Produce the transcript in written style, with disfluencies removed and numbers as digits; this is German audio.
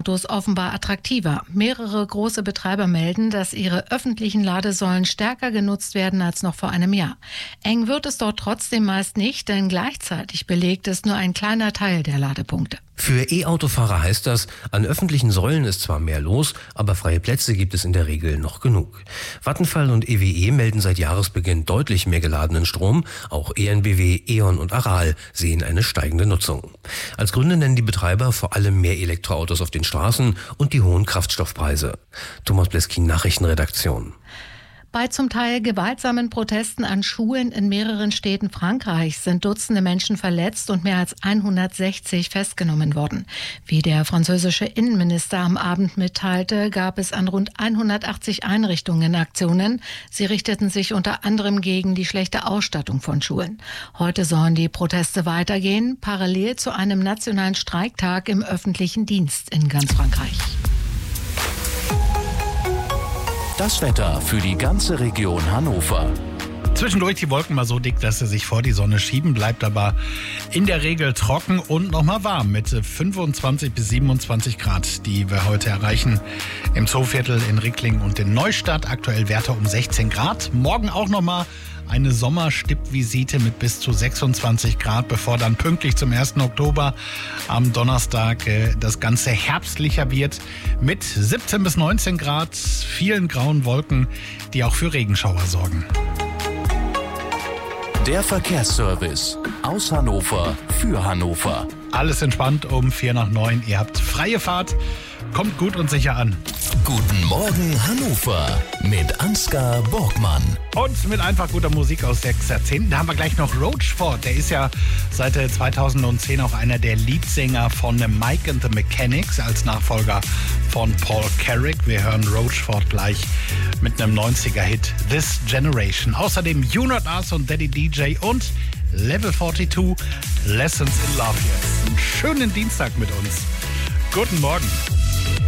E-Autos offenbar attraktiver. Mehrere große Betreiber melden, dass ihre öffentlichen Ladesäulen stärker genutzt werden als noch vor einem Jahr. Eng wird es dort trotzdem meist nicht, denn gleichzeitig belegt es nur ein kleiner Teil der Ladepunkte. Für E-Autofahrer heißt das, an öffentlichen Säulen ist zwar mehr los, aber freie Plätze gibt es in der Regel noch genug. Vattenfall und EWE melden seit Jahresbeginn deutlich mehr geladenen Strom. Auch EnBW, E.ON und Aral sehen eine steigende Nutzung. Als Gründe nennen die Betreiber vor allem mehr Elektroautos auf den Straßen und die hohen Kraftstoffpreise. Thomas Bleskin, Nachrichtenredaktion. Bei zum Teil gewaltsamen Protesten an Schulen in mehreren Städten Frankreichs sind Dutzende Menschen verletzt und mehr als 160 festgenommen worden. Wie der französische Innenminister am Abend mitteilte, gab es an rund 180 Einrichtungen Aktionen. Sie richteten sich unter anderem gegen die schlechte Ausstattung von Schulen. Heute sollen die Proteste weitergehen, parallel zu einem nationalen Streiktag im öffentlichen Dienst in ganz Frankreich. Das Wetter für die ganze Region Hannover. Zwischendurch die Wolken mal so dick, dass sie sich vor die Sonne schieben, bleibt aber in der Regel trocken und nochmal warm mit 25 bis 27 Grad, die wir heute erreichen. Im Zooviertel in Rickling und in Neustadt aktuell Werte um 16 Grad. Morgen auch nochmal eine Sommerstippvisite mit bis zu 26 Grad, bevor dann pünktlich zum 1. Oktober am Donnerstag das Ganze herbstlicher wird mit 17 bis 19 Grad, vielen grauen Wolken, die auch für Regenschauer sorgen. Der Verkehrsservice aus Hannover für Hannover. Alles entspannt um 8:45. Ihr habt freie Fahrt. Kommt gut und sicher an. Guten Morgen Hannover mit Ansgar Borgmann. Und mit einfach guter Musik aus 6 Jahrzehnten. Da haben wir gleich noch Roachford. Der ist ja seit 2010 auch einer der Leadsänger von Mike and the Mechanics als Nachfolger von Paul Carrick. Wir hören Roachford gleich mit einem 90er-Hit This Generation. Außerdem You Not Us und Daddy DJ und Level 42 Lessons in Love. Jetzt einen schönen Dienstag mit uns. Guten Morgen.